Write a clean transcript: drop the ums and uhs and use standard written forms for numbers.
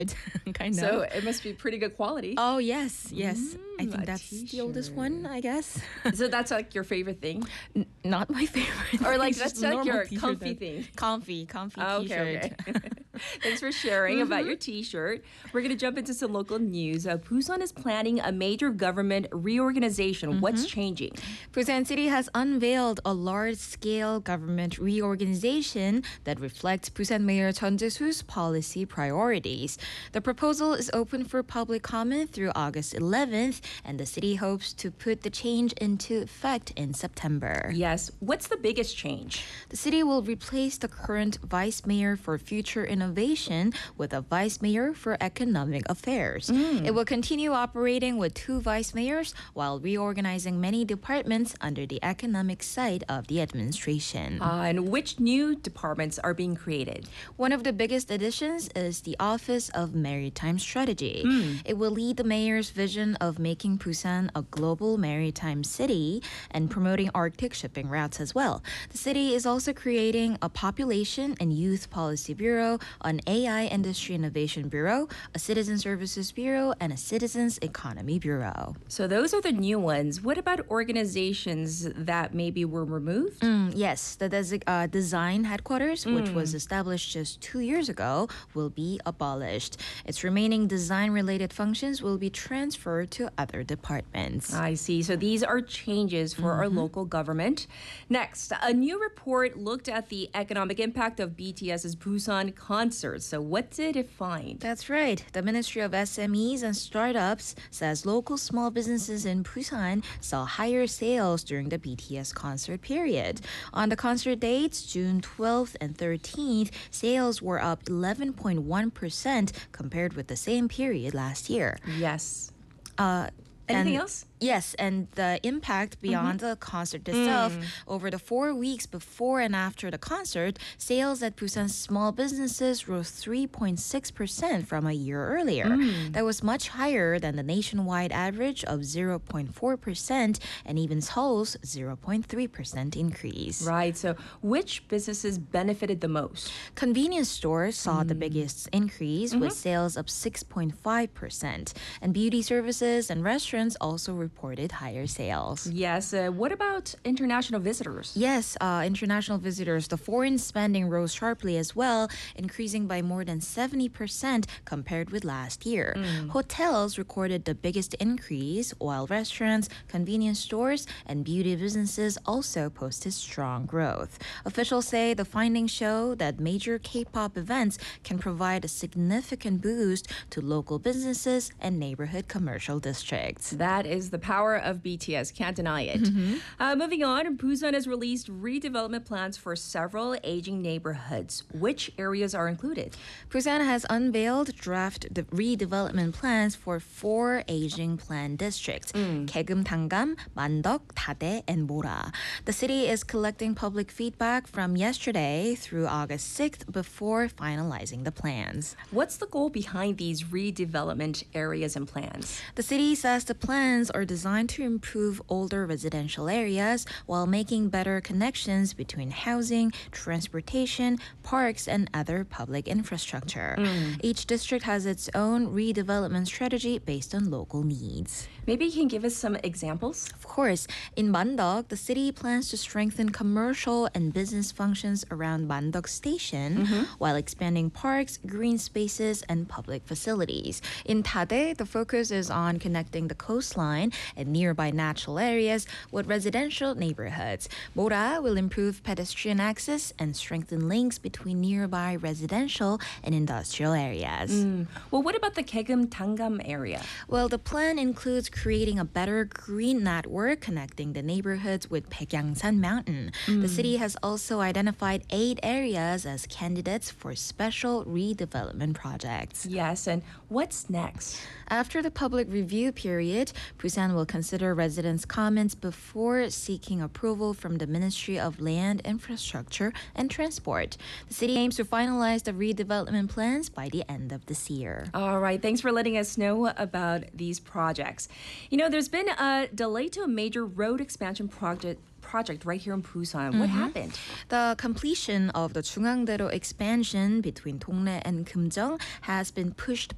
kind of. So it must be pretty good quality. Oh, yes, yes. I a think that's the oldest one, I guess. So that's like your favorite thing? Not my favorite. Or like It's that's just like normal your t-shirt comfy that- thing? Comfy Oh, t-shirt. okay. Thanks for sharing about your t-shirt. We're going to jump into some local news. Busan is planning a major government reorganization. What's changing? Busan City has unveiled a large-scale government reorganization that reflects Busan Mayor Chun Jae-soo's policy priorities. The proposal is open for public comment through August 11th, and the city hopes to put the change into effect in September. Yes. What's the biggest change? The city will replace the current vice mayor for future innovation with a vice mayor for economic affairs. It will continue operating with two vice mayors while reorganizing many departments under the economic side of the administration. And which new departments are being created? One of the biggest additions is the Office of Maritime Strategy. It will lead the mayor's vision of making Busan a global maritime city and promoting Arctic shipping routes as well. The city is also creating a Population and Youth Policy Bureau, an AI Industry Innovation Bureau, a Citizen Services Bureau, and a Citizens Economy Bureau. So those are the new ones. What about organizations that maybe were removed? Yes, the design headquarters, which was established just 2 years ago, will be abolished. Its remaining design-related functions will be transferred to other departments. I see. So these are changes for our local government. Next, a new report looked at the economic impact of BTS's Busan concert. So what did it find? That's right. The Ministry of SMEs and Startups says local small businesses in Busan saw higher sales during the BTS concert period. On the concert dates, June 12th and 13th, sales were up 11.1% compared with the same period last year. Yes. And- Anything else? Yes, and the impact beyond the concert itself, over the 4 weeks before and after the concert, sales at Busan's small businesses rose 3.6% from a year earlier. That was much higher than the nationwide average of 0.4% and even Seoul's 0.3% increase. Right. So which businesses benefited the most? Convenience stores saw the biggest increase with sales up 6.5%, and beauty services and restaurants also reported higher sales. Yes. What about international visitors? Yes, international visitors, the foreign spending rose sharply as well, increasing by more than 70% compared with last year. Hotels recorded the biggest increase, while restaurants, convenience stores, and beauty businesses also posted strong growth. Officials say the findings show that major K-pop events can provide a significant boost to local businesses and neighborhood commercial districts. That is the power of BTS. Can't deny it. Moving on, Busan has released redevelopment plans for several aging neighborhoods. Which areas are included? Busan has unveiled draft redevelopment plans for 4 aging plan districts: Kaegum, Tanggam, Mandok, Dade, and Mora. The city is collecting public feedback from yesterday through August 6th before finalizing the plans. What's the goal behind these redevelopment areas and plans? The city says the plans are designed to improve older residential areas while making better connections between housing, transportation, parks, and other public infrastructure. Each district has its own redevelopment strategy based on local needs. Maybe you can give us some examples? Of course, in Mandok, the city plans to strengthen commercial and business functions around Mandok Station while expanding parks, green spaces, and public facilities. In Dade, the focus is on connecting the coastline and nearby natural areas with residential neighborhoods. Mora will improve pedestrian access and strengthen links between nearby residential and industrial areas. Well, what about the Kaegum Tanggam area? Well, the plan includes creating a better green network connecting the neighborhoods with Baekhyangsan Mountain. The city has also identified 8 areas as candidates for special redevelopment projects. Yes, and what's next? After the public review period, Busan will consider residents' comments before seeking approval from the Ministry of Land, Infrastructure, and Transport. The city aims to finalize the redevelopment plans by the end of this year. All right, thanks for letting us know about these projects. You know, there's been a delay to a major road expansion project right here in Busan. What happened? The completion of the Jungangdaero expansion between Dongnae and Kumjeong has been pushed